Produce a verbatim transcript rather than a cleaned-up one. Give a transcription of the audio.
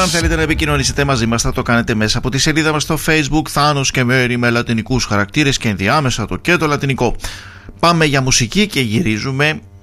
αν θέλετε να επικοινωνήσετε μαζί μας, θα το κάνετε μέσα από τη σελίδα μας στο Facebook, Θάνος και Μέρη με λατινικούς χαρακτήρες και ενδιάμεσα το και το λατινικό. Πάμε για μουσική και γυρίζουμε